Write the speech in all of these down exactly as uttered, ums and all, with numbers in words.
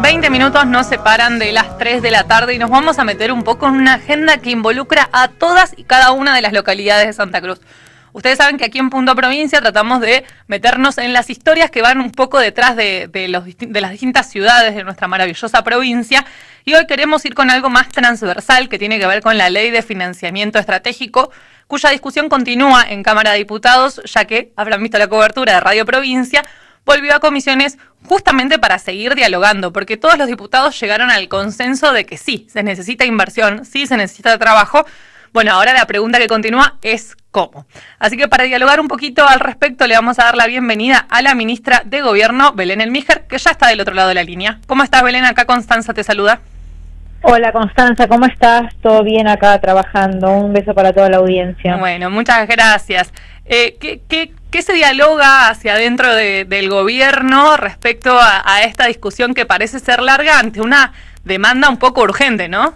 veinte minutos nos separan de las tres de la tarde y nos vamos a meter un poco en una agenda que involucra a todas y cada una de las localidades de Santa Cruz. Ustedes saben que aquí en Punto Provincia tratamos de meternos en las historias que van un poco detrás de, de, los, de las distintas ciudades de nuestra maravillosa provincia, y hoy queremos ir con algo más transversal que tiene que ver con la Ley de Financiamiento Estratégico, cuya discusión continúa en Cámara de Diputados, ya que, habrán visto la cobertura de Radio Provincia, volvió a comisiones justamente para seguir dialogando, porque todos los diputados llegaron al consenso de que sí, se necesita inversión, sí, se necesita trabajo. Bueno, ahora la pregunta que continúa es ¿cómo? Así que para dialogar un poquito al respecto le vamos a dar la bienvenida a la ministra de Gobierno, Belén Elmiger, que ya está del otro lado de la línea. ¿Cómo estás, Belén? Acá Constanza te saluda. Hola, Constanza, ¿cómo estás? ¿Todo bien acá trabajando? Un beso para toda la audiencia. Bueno, muchas gracias. Eh, ¿qué, qué, ¿Qué se dialoga hacia adentro de, del gobierno respecto a, a esta discusión que parece ser larga ante una demanda un poco urgente, no?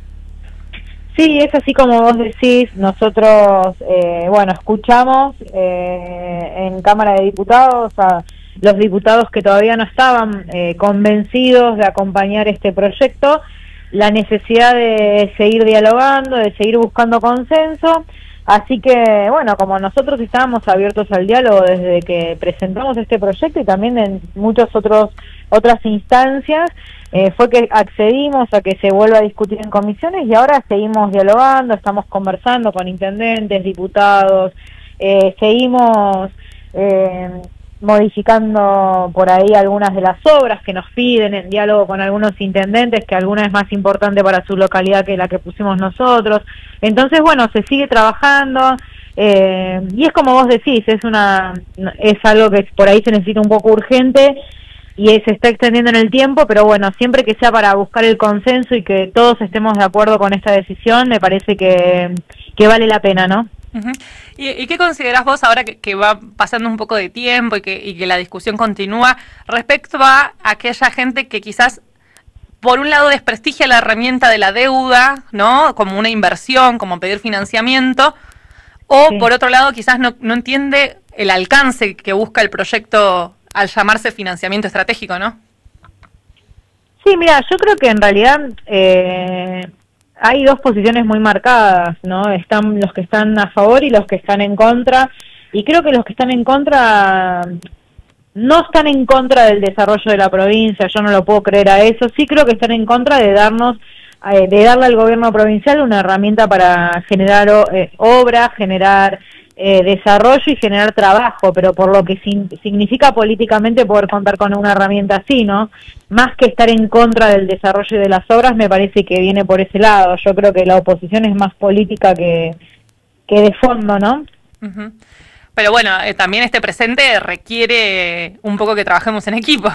Sí, es así como vos decís. Nosotros, eh, bueno, escuchamos eh, en Cámara de Diputados a los diputados que todavía no estaban eh, convencidos de acompañar este proyecto, la necesidad de seguir dialogando, de seguir buscando consenso. Así que, bueno, como nosotros estábamos abiertos al diálogo desde que presentamos este proyecto y también en muchas otros otras instancias, eh, fue que accedimos a que se vuelva a discutir en comisiones y ahora seguimos dialogando, estamos conversando con intendentes, diputados, eh, seguimos eh, modificando por ahí algunas de las obras que nos piden en diálogo con algunos intendentes, que alguna es más importante para su localidad que la que pusimos nosotros. Entonces, bueno, se sigue trabajando eh, y es como vos decís, es una es algo que por ahí se necesita un poco urgente y se está extendiendo en el tiempo, pero bueno, siempre que sea para buscar el consenso y que todos estemos de acuerdo con esta decisión, me parece que, que vale la pena, ¿no? Uh-huh. ¿Y, ¿Y qué considerás vos ahora que, que va pasando un poco de tiempo y que, y que la discusión continúa respecto a aquella gente que quizás por un lado desprestigia la herramienta de la deuda, ¿no? Como una inversión, como pedir financiamiento, o sí, por otro lado quizás no, no entiende el alcance que busca el proyecto al llamarse financiamiento estratégico, ¿no? Sí, mira, yo creo que en realidad eh, hay dos posiciones muy marcadas, ¿no? Están los que están a favor y los que están en contra, y creo que los que están en contra no están en contra del desarrollo de la provincia, yo no lo puedo creer a eso. Sí creo que están en contra de darnos, eh, de darle al gobierno provincial una herramienta para generar eh, obra, generar eh, desarrollo y generar trabajo, pero por lo que sin, significa políticamente poder contar con una herramienta así, ¿no? Más que estar en contra del desarrollo de las obras, me parece que viene por ese lado. Yo creo que la oposición es más política que, que de fondo, ¿no? Uh-huh. Pero bueno, eh, también este presente requiere un poco que trabajemos en equipo.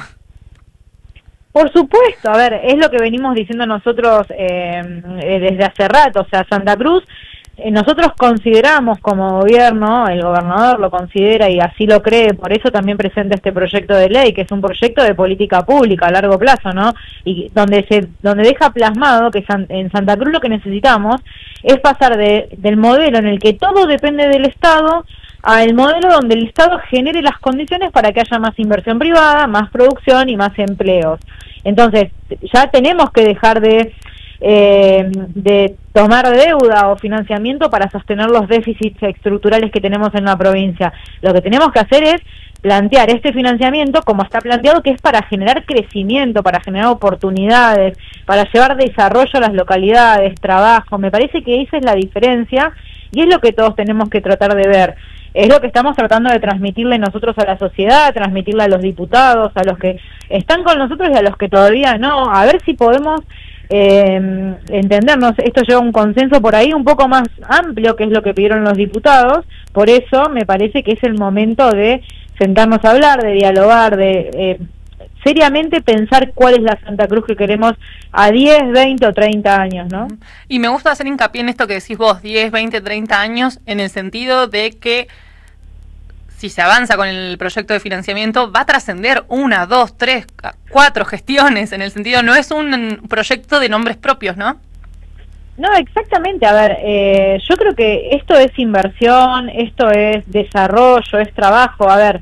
Por supuesto, a ver, es lo que venimos diciendo nosotros eh, desde hace rato. O sea, Santa Cruz, eh, nosotros consideramos como gobierno, el gobernador lo considera y así lo cree, por eso también presenta este proyecto de ley, que es un proyecto de política pública a largo plazo, ¿no? Y donde se donde deja plasmado que san, en Santa Cruz lo que necesitamos es pasar de, del modelo en el que todo depende del Estado al modelo donde el Estado genere las condiciones para que haya más inversión privada, más producción y más empleos. Entonces, ya tenemos que dejar de, eh, de tomar deuda o financiamiento para sostener los déficits estructurales que tenemos en la provincia. Lo que tenemos que hacer es plantear este financiamiento como está planteado, que es para generar crecimiento, para generar oportunidades, para llevar desarrollo a las localidades, trabajo. Me parece que esa es la diferencia y es lo que todos tenemos que tratar de ver. Es lo que estamos tratando de transmitirle nosotros a la sociedad, transmitirle a los diputados, a los que están con nosotros y a los que todavía no, a ver si podemos eh, entendernos. Esto lleva a un consenso por ahí un poco más amplio, que es lo que pidieron los diputados. Por eso me parece que es el momento de sentarnos a hablar, de dialogar, de eh, seriamente pensar cuál es la Santa Cruz que queremos a diez, veinte o treinta años, ¿no? Y me gusta hacer hincapié en esto que decís vos, diez, veinte, treinta años, en el sentido de que si se avanza con el proyecto de financiamiento, va a trascender una, dos, tres, cuatro gestiones, en el sentido, no es un proyecto de nombres propios, ¿no? No, exactamente. A ver, eh, yo creo que esto es inversión, esto es desarrollo, es trabajo. A ver,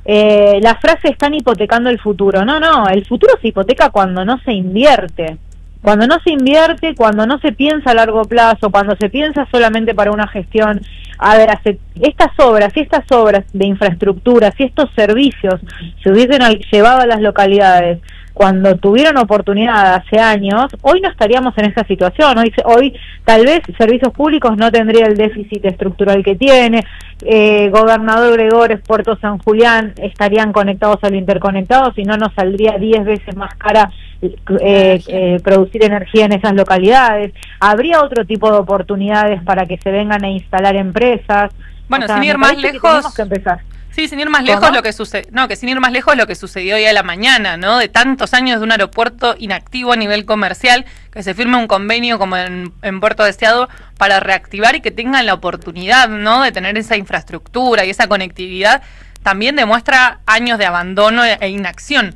eh, la frase están hipotecando el futuro. No, no, el futuro se hipoteca cuando no se invierte. Cuando no se invierte, cuando no se piensa a largo plazo, cuando se piensa solamente para una gestión. A ver, hace, estas obras, si estas obras de infraestructura, si estos servicios se hubiesen llevado a las localidades cuando tuvieron oportunidad hace años, hoy no estaríamos en esta situación. Hoy, hoy tal vez Servicios Públicos no tendría el déficit estructural que tiene, eh, Gobernador Gregores, Puerto San Julián estarían conectados a lo interconectados y no nos saldría diez veces más cara eh, eh, producir energía en esas localidades. Habría otro tipo de oportunidades para que se vengan a instalar empresas. Bueno, o sea, sin ir más lejos... Que que empezar. Sí, sin ir más lejos ¿Cómo? lo que sucede, no, que sin ir más lejos lo que sucedió hoy a la mañana, ¿no? De tantos años de un aeropuerto inactivo a nivel comercial, que se firme un convenio como en, en Puerto Deseado para reactivar y que tengan la oportunidad, ¿no? De tener esa infraestructura y esa conectividad, también demuestra años de abandono e inacción.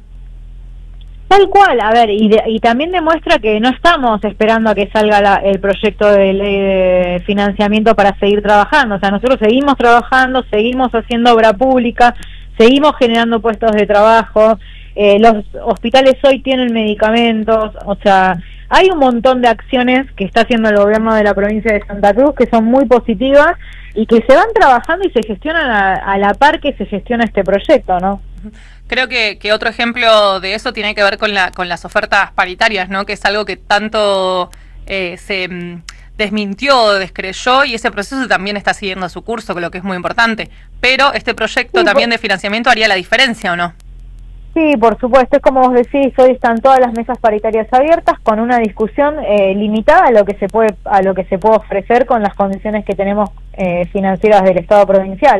Tal cual, a ver, y, de, y también demuestra que no estamos esperando a que salga la, el proyecto de ley de financiamiento para seguir trabajando. O sea, nosotros seguimos trabajando, seguimos haciendo obra pública, seguimos generando puestos de trabajo, eh, los hospitales hoy tienen medicamentos, o sea, hay un montón de acciones que está haciendo el gobierno de la provincia de Santa Cruz que son muy positivas y que se van trabajando y se gestionan a, a la par que se gestiona este proyecto, ¿no? Creo que, que otro ejemplo de eso tiene que ver con la con las ofertas paritarias, ¿no? Que es algo que tanto eh, se mm, desmintió, descreyó, y ese proceso también está siguiendo su curso, que lo que es muy importante. Pero este proyecto sí, también por... de financiamiento haría la diferencia, ¿o no? Sí, por supuesto, es como vos decís, hoy están todas las mesas paritarias abiertas con una discusión eh, limitada a lo que se puede a lo que se puede ofrecer con las condiciones que tenemos eh, financieras del Estado provincial.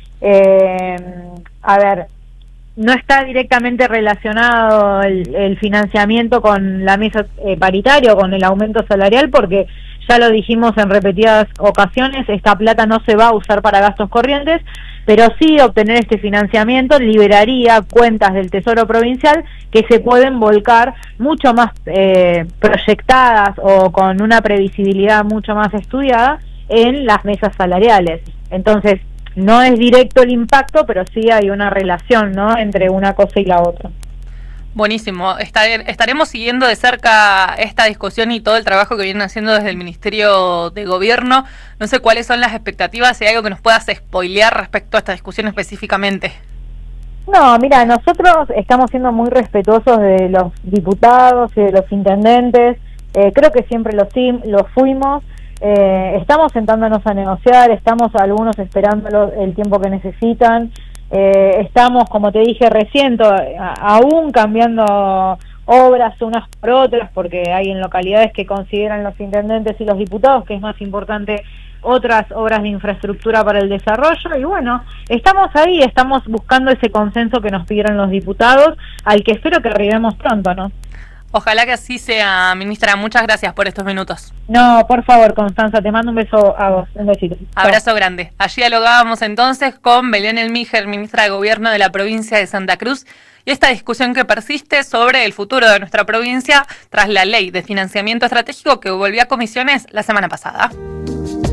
Eh, a ver, no está directamente relacionado el, el financiamiento con la mesa eh, paritaria o con el aumento salarial, porque ya lo dijimos en repetidas ocasiones, esta plata no se va a usar para gastos corrientes, pero sí obtener este financiamiento liberaría cuentas del Tesoro Provincial que se pueden volcar mucho más eh, proyectadas o con una previsibilidad mucho más estudiada en las mesas salariales. Entonces, no es directo el impacto, pero sí hay una relación, ¿no?, entre una cosa y la otra. Buenísimo. Estar, estaremos siguiendo de cerca esta discusión y todo el trabajo que vienen haciendo desde el Ministerio de Gobierno. No sé cuáles son las expectativas, si hay algo que nos puedas spoilear respecto a esta discusión específicamente. No, mira, nosotros estamos siendo muy respetuosos de los diputados y de los intendentes. Eh, creo que siempre lo, lo fuimos. Eh, estamos sentándonos a negociar, estamos algunos esperando el tiempo que necesitan, eh, estamos, como te dije recién, to, a, aún cambiando obras unas por otras, porque hay en localidades que consideran los intendentes y los diputados que es más importante otras obras de infraestructura para el desarrollo, y bueno, estamos ahí, estamos buscando ese consenso que nos pidieron los diputados, al que espero que arribemos pronto, ¿no? Ojalá que así sea, ministra. Muchas gracias por estos minutos. No, por favor, Constanza, te mando un beso a vos, un besito. Abrazo Chao. Grande. Allí dialogábamos entonces con Belén Elmiger, ministra de Gobierno de la provincia de Santa Cruz, y esta discusión que persiste sobre el futuro de nuestra provincia tras la ley de financiamiento estratégico que volvió a comisiones la semana pasada.